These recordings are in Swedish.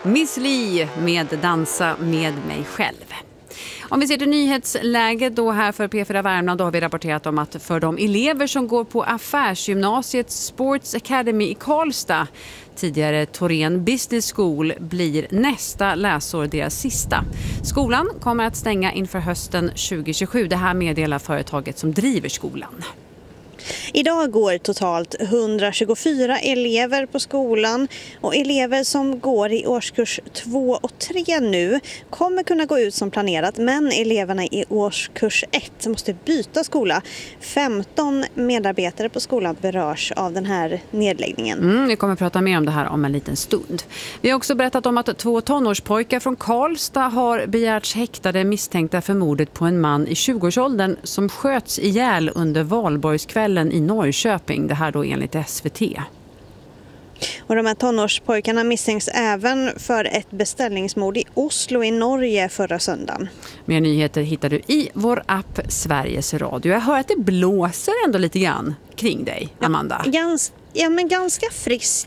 Miss Li med Dansa med mig själv. Om vi ser till nyhetsläget då här för P4 Värmland, då har vi rapporterat om att för de elever som går på Affärsgymnasiet Sports Academy i Karlstad, tidigare Torén Business School, blir nästa läsår deras sista. Skolan kommer att stänga inför hösten 2027. Det här meddelar företaget som driver skolan. Idag går totalt 124 elever på skolan och elever som går i årskurs 2 och 3 nu kommer kunna gå ut som planerat, men eleverna i årskurs 1 måste byta skola. 15 medarbetare på skolan berörs av den här nedläggningen. Vi kommer att prata mer om det här om en liten stund. Vi har också berättat om att 2 tonårspojkar från Karlstad har begärts häktade misstänkta för mordet på en man i 20-årsåldern som sköts ihjäl under valborgskvällen i Norrköping, det här då enligt SVT. Och de här tonårspojkarna misstänks även för ett beställningsmord i Oslo i Norge förra söndagen. Mer nyheter hittar du i vår app Sveriges Radio. Jag hör att det blåser ändå lite grann kring dig, Amanda. Men ganska frisk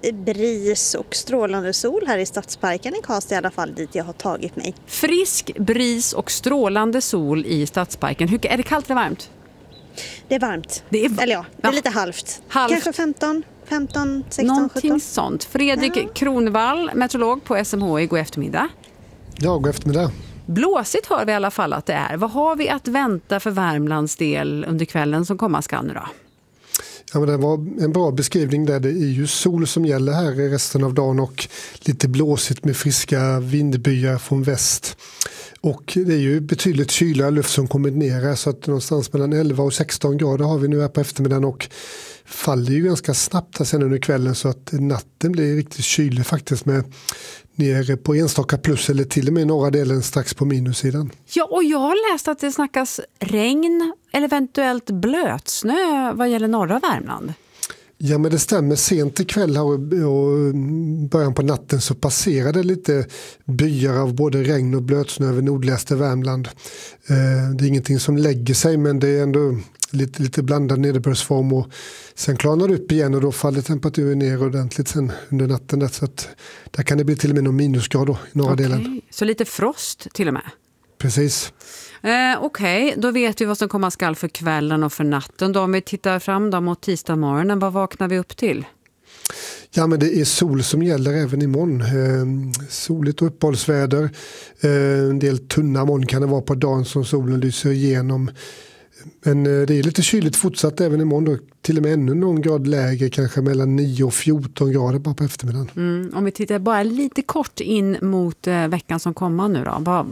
bris och strålande sol här i Stadsparken i Karlstad, i alla fall dit jag har tagit mig. Frisk bris och strålande sol i Stadsparken. Är det kallt eller varmt? Det är varmt. Det är lite halvt. Kanske 15, 16, någonting 17. Sånt. Fredrik Kronvall, meteorolog på SMHI, god eftermiddag. Ja, god eftermiddag. Blåsigt hör vi i alla fall att det är. Vad har vi att vänta för Värmlands del under kvällen som komma skall nu då? Ja, men det var en bra beskrivning där. Det är ju sol som gäller här i resten av dagen och lite blåsigt med friska vindbyar från väst. Och det är ju betydligt kyligare luft som kommer ner, så att någonstans mellan 11 och 16 grader har vi nu här på eftermiddagen, och faller ju ganska snabbt här sen under kvällen, så att natten blir riktigt kylig faktiskt, med nere på enstaka plus eller till och med norra delen strax på minussidan. Ja, och jag har läst att det snackas regn eller eventuellt blötsnö vad gäller norra Värmland. Ja, men det stämmer. Sent ikväll och början på natten så passerade lite byar av både regn och blötsnö över nordligaste Värmland. Det är ingenting som lägger sig, men det är ändå lite blandad nederbördsform, och sen klarnar det upp igen och då faller temperaturen ner ordentligt sen under natten. Där, så att där kan det bli till och med någon minusgrad då, i norra delen. Så lite frost till och med? Precis. Okej, då vet vi vad som komma skall för kvällen och för natten. Då om vi tittar fram då mot tisdag morgonen, vad vaknar vi upp till? Ja, men det är sol som gäller även imorgon. Soligt och uppehållsväder. En del tunna moln kan det vara på dagen som solen lyser igenom. Men det är lite kyligt fortsatt även imorgon då. Till och med ännu någon grad lägre, kanske mellan 9 och 14 grader bara på eftermiddagen. Om vi tittar bara lite kort in mot veckan som kommer nu då.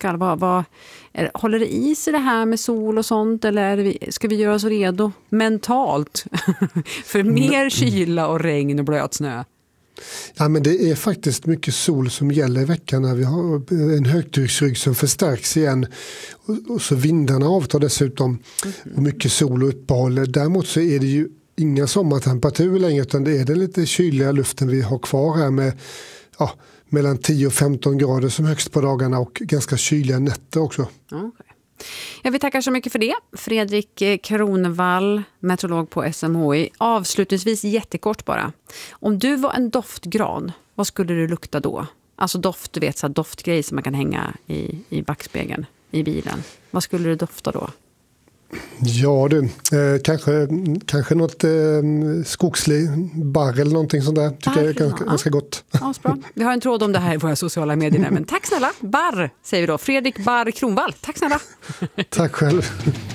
Håller det i sig det här med sol och sånt, eller ska vi göra oss redo mentalt för mer kyla och regn och blötsnö? Ja, men det är faktiskt mycket sol som gäller i veckan när vi har en högtrycksrygg som förstärks igen, och så vindarna avtar dessutom, och mycket sol och uppehåll. Däremot så är det ju inga sommartemperaturer längre, utan det är den lite kyliga luften vi har kvar här med mellan 10 och 15 grader som högst på dagarna, och ganska kyliga nätter också. Okay. Ja, vi tackar så mycket för det. Fredrik Kronvall, meteorolog på SMHI. Avslutningsvis jättekort bara. Om du var en doftgran, vad skulle du lukta då? Alltså doft, du vet, så doftgrej som man kan hänga i backspegeln i bilen. Vad skulle du dofta då? Ja du, kanske något skogslig barr eller någonting sånt där. Tycker jag är ganska gott. Ja, bra. Vi har en tråd om det här i våra sociala medier. Men tack snälla, Barr säger vi då. Fredrik Barr Kronvall, tack snälla. Tack själv.